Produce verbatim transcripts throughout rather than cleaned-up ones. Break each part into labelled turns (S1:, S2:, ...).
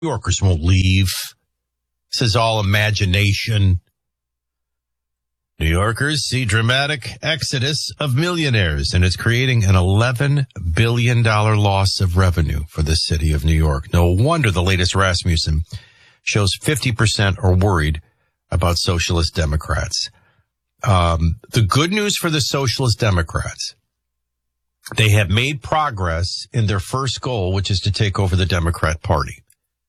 S1: New Yorkers won't leave. This is all imagination. New Yorkers see dramatic exodus of millionaires, and it's creating an eleven billion dollars loss of revenue for the city of New York. No wonder the latest Rasmussen shows fifty percent are worried about socialist Democrats. Um, the good news for the socialist Democrats, they have made progress in their first goal, which is to take over the Democrat Party.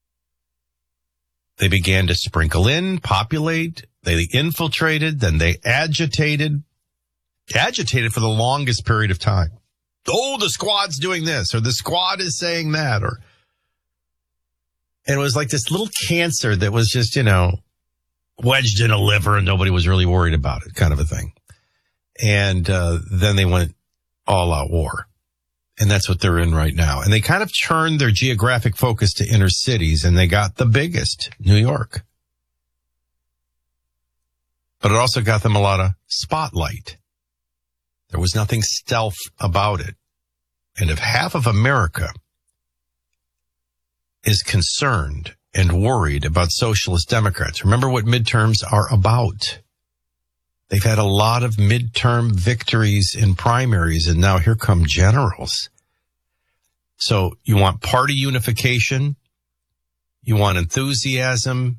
S1: They began to sprinkle in, populate, they infiltrated, then they agitated, agitated for the longest period of time. Oh, the squad's doing this, or the squad is saying that, or, and it was like this little cancer that was just, you know, wedged in a liver and nobody was really worried about it, kind of a thing. And uh, then they went all out war. And that's what they're in right now. And they kind of turned their geographic focus to inner cities, and they got the biggest, New York. But it also got them a lot of spotlight. There was nothing stealth about it. And if half of America is concerned and worried about socialist Democrats, remember what midterms are about. They've had a lot of midterm victories in primaries, and now here come generals. So you want party unification, you want enthusiasm,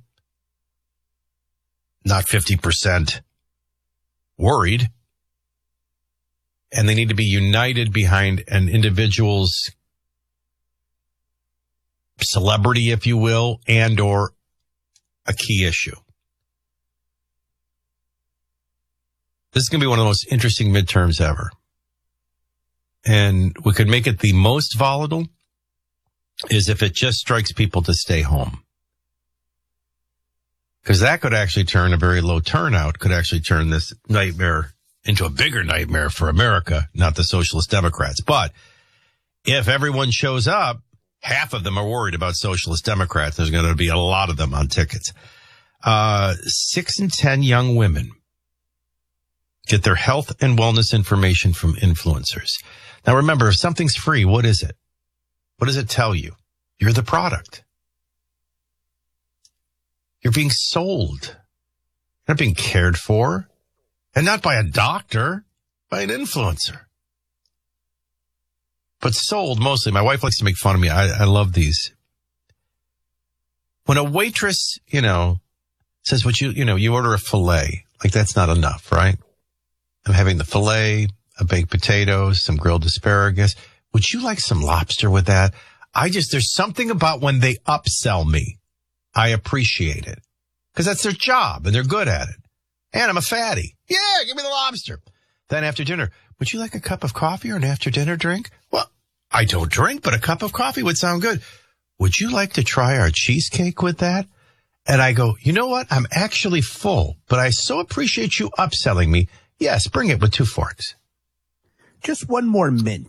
S1: not fifty percent worried, and they need to be united behind an individual's celebrity, if you will, and or a key issue. This is going to be one of the most interesting midterms ever. And we could make it the most volatile is if it just strikes people to stay home. Because that could actually turn a very low turnout, could actually turn this nightmare into a bigger nightmare for America, not the socialist Democrats. But if everyone shows up, half of them are worried about socialist Democrats. There's going to be a lot of them on tickets. Uh, six in ten young women get their health and wellness information from influencers. Now remember, if something's free, what is it? What does it tell you? You're the product. You're being sold. You're not being cared for. And not by a doctor, by an influencer. But sold mostly. My wife likes to make fun of me. I, I love these. When a waitress, you know, says, "Would you, you know, you order a filet." Like, that's not enough, right? I'm having the filet, a baked potatoes, some grilled asparagus. Would you like some lobster with that? I just, there's something about when they upsell me. I appreciate it. Because that's their job and they're good at it. And I'm a fatty. Yeah, give me the lobster. Then after dinner, would you like a cup of coffee or an after dinner drink? Well, I don't drink, but a cup of coffee would sound good. Would you like to try our cheesecake with that? And I go, you know what? I'm actually full, but I so appreciate you upselling me. Yes, bring it with two forks.
S2: Just one more mint.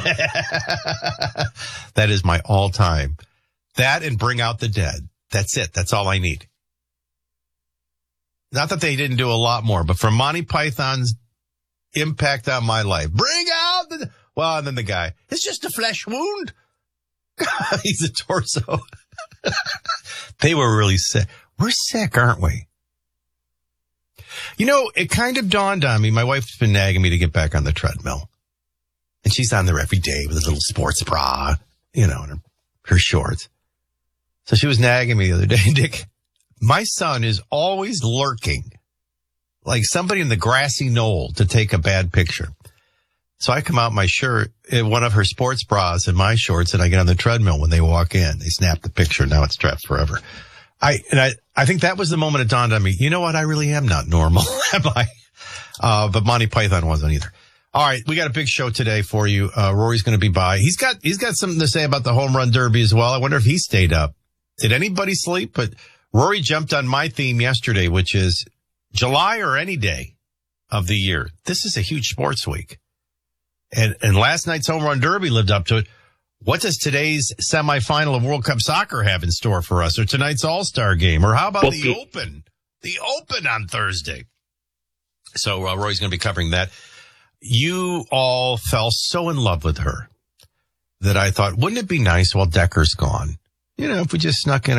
S1: That is my all-time. That and Bring Out the Dead. That's it. That's all I need. Not that they didn't do a lot more, but for Monty Python's impact on my life. Bring out the... Well, and then the guy, it's just a flesh wound. He's a torso. They were really sick. We're sick, aren't we? You know, it kind of dawned on me. My wife's been nagging me to get back on the treadmill. And she's on there every day with a little sports bra, you know, and her, her shorts. So she was nagging me the other day. Dick, my son is always lurking, like somebody in the grassy knoll to take a bad picture. So I come out my shirt, one of her sports bras and my shorts, and I get on the treadmill when they walk in. They snap the picture. Now it's trapped forever. I, and I, I think that was the moment it dawned on me. You know what? I really am not normal, am I? Uh, but Monty Python wasn't either. All right. We got a big show today for you. Uh, Rory's going to be by. He's got, he's got something to say about the home run derby as well. I wonder if he stayed up. Did anybody sleep? But Rory jumped on my theme yesterday, which is July or any day of the year. This is a huge sports week. And, and last night's home run derby lived up to it. What does today's semifinal of World Cup soccer have in store for us, or tonight's All-Star game, or how about well, the Open, the Open on Thursday? So uh, Roy's going to be covering that. You all fell so in love with her that I thought, wouldn't it be nice while Decker's gone You know, if we just snuck in